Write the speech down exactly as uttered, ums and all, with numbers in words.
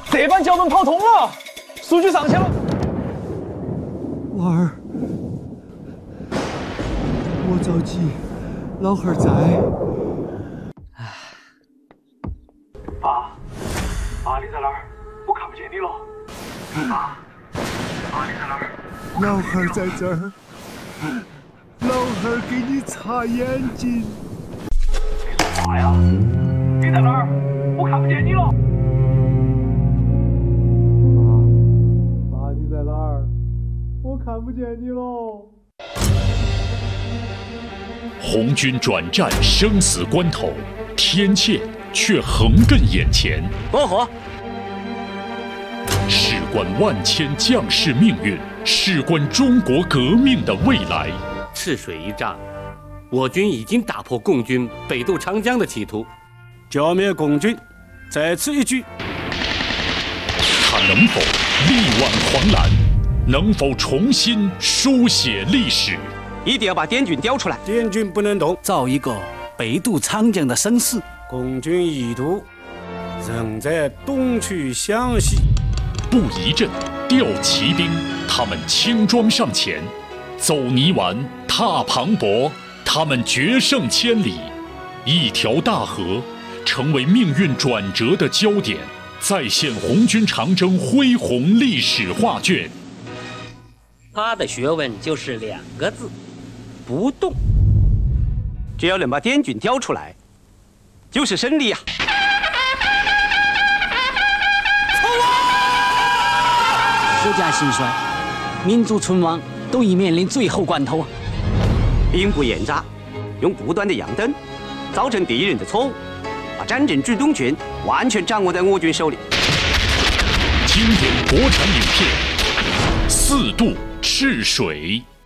这班脚本跑通了，数据上去了。 娃儿，莫着急，老汉儿在。 爸，爸你在哪儿？我看不见你了。爸，爸你在哪儿？ 老汉儿在这儿，老汉儿给你擦眼睛。 你说啥呀？你在哪儿？我看不见你了。 爸，爸你在哪儿？我看不见你喽。 红军转战生死关头，天堑却横亘眼前。 过河。 事关万千将士命运，事关中国革命的未来。 赤水一战，我军已经打破共军北渡长江的企图， 剿灭共军在此一举。 他能否力挽狂澜？能否重新书写历史？ 一定要把滇军调出来。 滇军不能动， 造一个北渡长江的声势。 共军意图仍在东去湘西。 布一阵，调骑兵，他们轻装上前，走泥丸，踏磅礴，他们决胜千里。一条大河，成为命运转折的焦点，再现红军长征恢宏历史画卷。 他的学问就是两个字：不动。 只要能把滇军调出来，就是胜利呀！ 国家兴衰，民族存亡都已面临最后关头啊！ 兵不厌诈，用不断的样灯，造成敌人的错误，把战争主动权完全掌握在我军手里。 经典国产影片《四渡赤水》。